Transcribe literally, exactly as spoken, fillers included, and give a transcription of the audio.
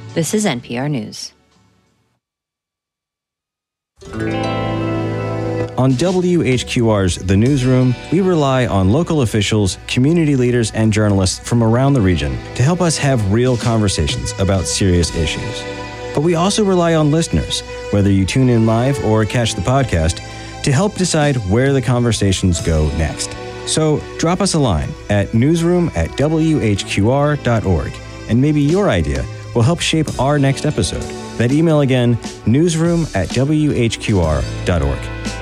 This is N P R News. On W H Q R's The Newsroom, we rely on local officials, community leaders, and journalists from around the region to help us have real conversations about serious issues. But we also rely on listeners, whether you tune in live or catch the podcast, to help decide where the conversations go next. So drop us a line at newsroom at w h q r dot org, and maybe your idea will help shape our next episode. That email again, newsroom at w h q r dot org.